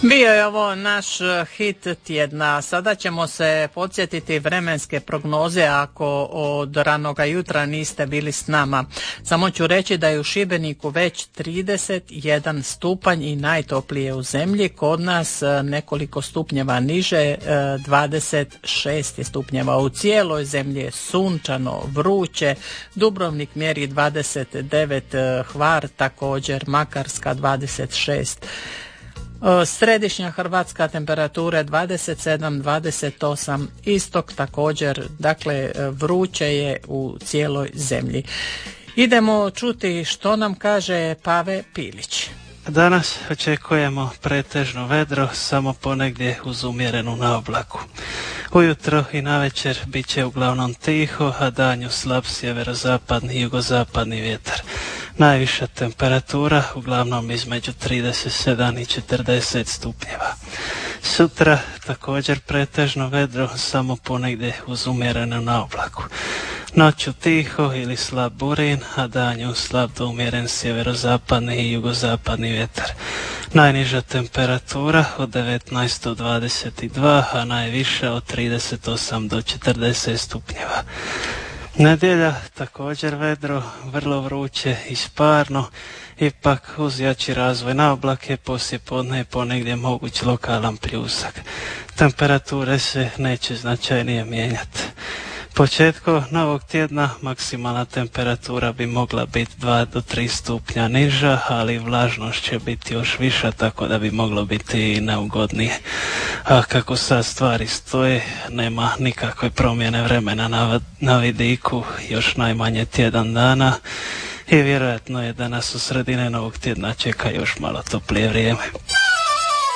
Bio je ovo naš hit tjedna. Sada ćemo se podsjetiti vremenske prognoze ako od ranoga jutra niste bili s nama. Samo ću reći da je u Šibeniku već 31 stupanj i najtoplije u zemlji. Kod nas nekoliko stupnjeva niže, 26 je stupnjeva. U cijeloj zemlji je sunčano, vruće. Dubrovnik mjeri 29, Hvar također, Makarska 26. Središnja Hrvatska temperature 27, 28, istok također, dakle vruće je u cijeloj zemlji. Idemo čuti što nam kaže Pave Pilić. Danas očekujemo pretežno vedro, samo ponegdje uz umjerenu naoblaku. Ujutro i navečer bit će uglavnom tiho, a danju slab sjeverozapadni i jugozapadni vjetar. Najviša temperatura uglavnom između 37 i 40 stupnjeva. Sutra također pretežno vedro, samo ponegdje uz umjerenu naoblaku. Noću tiho ili slab burin, a danju slab do umjeren sjeverozapadni i jugozapadni vjetar. Najniža temperatura od 19 do 22, a najviša od 38 do 40 stupnjeva. Nedjelja također vedro, vrlo vruće i sparno, ipak uz jači razvoj na oblake poslijepodne je ponegdje moguć lokalan pljusak. Temperature se neće značajnije mijenjati. Početkom novog tjedna maksimalna temperatura bi mogla biti 2 do 3 stupnja niža, ali vlažnost će biti još viša, tako da bi moglo biti i neugodnije. A kako sad stvari stoje, nema nikakve promjene vremena na vidiku, još najmanje tjedan dana i vjerojatno je da nas u sredine novog tjedna čeka još malo toplije vrijeme.